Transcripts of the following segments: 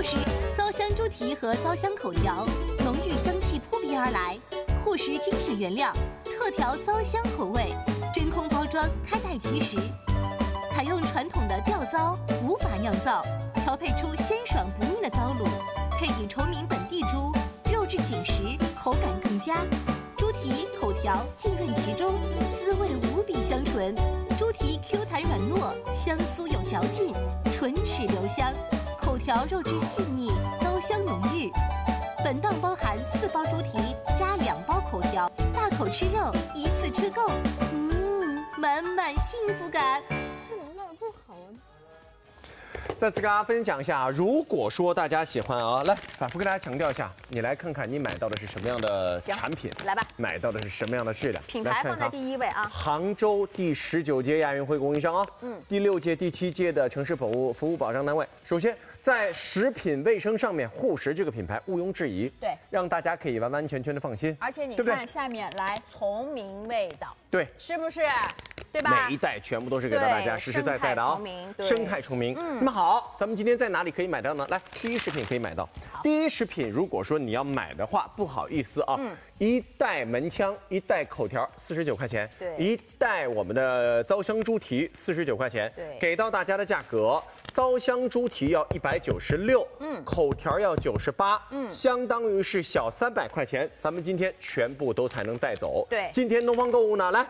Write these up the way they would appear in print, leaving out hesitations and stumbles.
时，糟香猪蹄和糟香口条，浓郁香气扑鼻而来。护食精选原料，特调糟香口味，真空包装，开袋即食。采用传统的吊糟，无法酿造，调配出鲜爽不腻的糟卤，配以崇明本地猪，肉质紧实，口感更佳。猪蹄、口条浸润其中，滋味无比香醇。猪蹄 Q 弹软糯，香酥有嚼劲，唇齿留香；口条肉质细腻，糟香浓郁。本档包含4包猪蹄加2包口条，大口吃肉，一次吃够，满满幸福感。 再次跟大家分享一下，如果说大家喜欢啊，来反复跟大家强调一下，你来看看你买到的是什么样的产品， 来吧， 买到的是什么样的质量， 品牌放在第一位啊。 杭州第19届亚运会供应商啊，第6届、第7届的城市服务保障单位。首先，在食品卫生上面，护食这个品牌毋庸置疑， 对， 让大家可以完完全全的放心。 而且你看下面来，崇明味道， 对， 是不是？对吧？ 每一袋全部都是给到大家实实在在的啊，生态崇明。那么好，咱们今天在哪里可以买到呢？来，第一食品可以买到。第一食品，如果说你要买的话，不好意思啊，一袋门腔，一袋口条，49块钱， 对， 一袋我们的糟香猪蹄，49块钱， 对， 给到大家的价格，糟香猪蹄要196，口条要98，相当于是小300块钱，咱们今天全部都才能带走。 对， 今天东方购物呢，来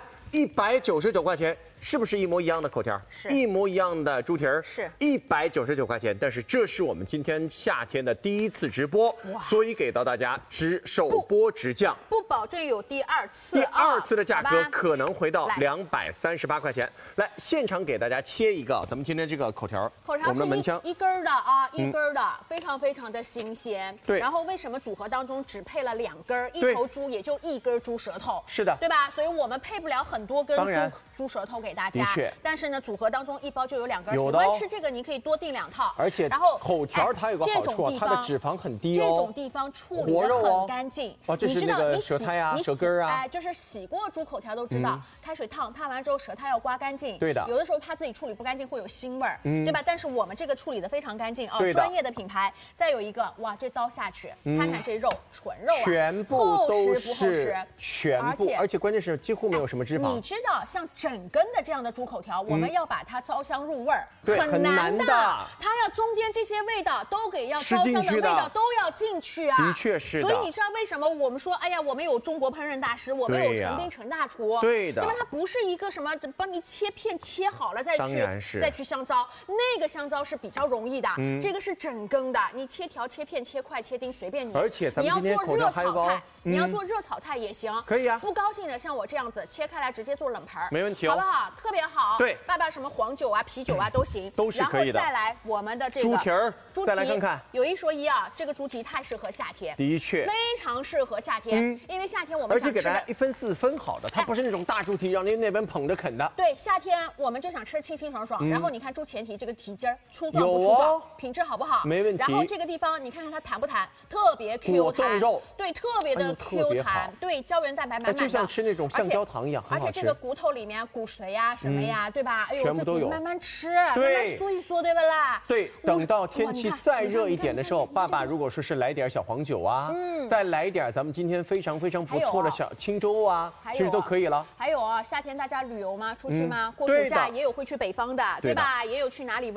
199块钱。是不是一模一样的口条？ 是一模一样的猪蹄儿？ 是 199块钱。但是这是我们今天夏天的第一次直播，所以给到大家首播直降， 不保证有第二次。 第二次的价格可能回到238块钱。来，现场给大家切一个，咱们今天这个口条， 口条是一根的啊，一根的，非常非常的新鲜。 对。 然后为什么组合当中只配了2根？一头猪也就1根猪舌头。 是的， 对吧？所以我们配不了很多根猪舌头给大家。但是呢，组合当中1包就有2根。喜欢吃这个，你可以多订2套。 而且，然后口条它有个好处，它的脂肪很低哦。 这种地方处理得很干净。 哦，这是那个舌苔啊、舌根啊。 哎，就是洗过猪口条都知道，开水烫完之后舌苔要刮干净。 对的。 有的时候怕自己处理不干净会有腥味儿，对吧？但是我们这个处理得非常干净啊，专业的品牌。再有一个，哇，这刀下去，看看这肉，纯肉啊， 全部都是全部，而且关键是几乎没有什么脂肪。 你知道，像整根的这样的猪口条，我们要把它糟香入味儿， 很难的。 它要中间这些味道都给要糟香的味道都要进去啊。 的确是的。 所以你知道为什么我们说，哎呀，我们有中国烹饪大师，我们有陈斌陈大厨， 对的。 因为它不是一个什么帮你切片切好了再去香糟，那个香糟是比较容易的，这个是整根的，你切条、切片、切块、切丁随便你。 而且咱们今天口条还有包， 你要做热炒菜也行， 可以啊。 不高兴的像我这样子切开来直接做冷盆， 没问题， 好不好？特别好。 对， 爸爸什么黄酒啊、啤酒啊都行， 都是可以的。 然后再来我们的这个猪蹄儿，再来看看。 有一说一啊，这个猪蹄太适合夏天， 的确， 非常适合夏天，因为夏天我们而且给大家1分4分好的，它不是那种大猪蹄让您那边捧着啃的。 对，夏天我们就想吃清清爽爽，然后你看猪前蹄这个蹄筋儿粗壮不粗壮，品质好不好？ 没问题。 然后这个地方你看看它弹不弹，特别 Q 弹，对，特别的 Q 弹，对，胶原蛋白满满的， 就像吃那种橡胶糖一样， 而且这个骨头里面骨髓呀什么呀，对吧？哎呦，自己慢慢吃，慢慢嗦一嗦，对吧啦？ 对，等到天气再热一点的时候，爸爸如果说是来点小黄酒啊，再来一点咱们今天非常非常不错的小清粥啊，其实都可以了。 还有啊，夏天大家旅游吗？出去吗？过暑假也有会去北方的，对吧？也有去哪里玩？